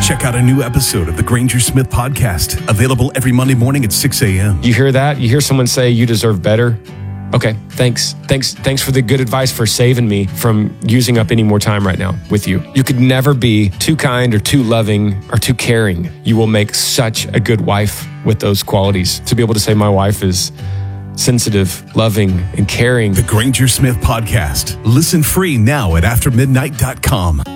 Check out a new episode of the Granger Smith Podcast, available every Monday morning at 6 a.m. You hear that? You hear someone say you deserve better? Okay, thanks. Thanks for the good advice for saving me from using up any more time right now with you. You could never be too kind or too loving or too caring. You will make such a good wife with those qualities. To be able to say my wife is sensitive, loving, and caring. The Granger Smith Podcast. Listen free now at aftermidnight.com.